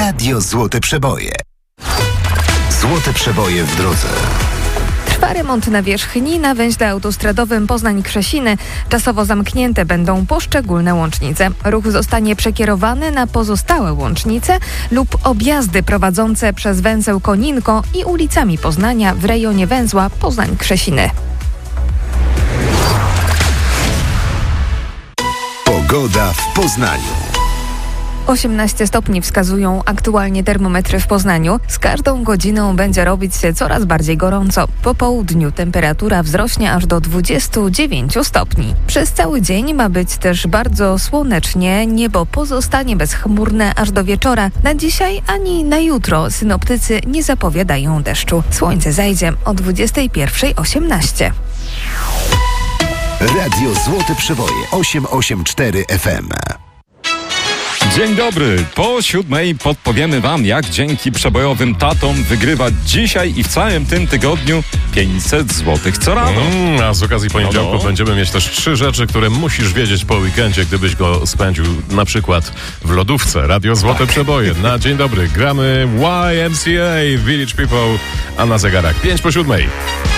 Radio Złote Przeboje. Złote Przeboje w drodze. Trwa remont nawierzchni na węźle autostradowym Poznań-Krzesiny. Czasowo zamknięte będą poszczególne łącznice. Ruch zostanie przekierowany na pozostałe łącznice lub objazdy prowadzące przez węzeł Koninko i ulicami Poznania w rejonie węzła Poznań-Krzesiny. Pogoda w Poznaniu. 18 stopni wskazują aktualnie termometry w Poznaniu. Z każdą godziną będzie robić się coraz bardziej gorąco. Po południu temperatura wzrośnie aż do 29 stopni. Przez cały dzień ma być też bardzo słonecznie. Niebo pozostanie bezchmurne aż do wieczora. Na dzisiaj ani na jutro synoptycy nie zapowiadają deszczu. Słońce zajdzie o 21:18. Radio Złote Przeboje 884 FM. Dzień dobry. Po 7:00 podpowiemy Wam, jak dzięki przebojowym tatom wygrywać dzisiaj i w całym tym tygodniu 500 zł co rano. A z okazji poniedziałku będziemy mieć też 3 rzeczy, które musisz wiedzieć po weekendzie, gdybyś go spędził na przykład w lodówce. Radio Złote Przeboje. Na dzień dobry gramy YMCA, Village People, a na zegarach 5 po 7:00.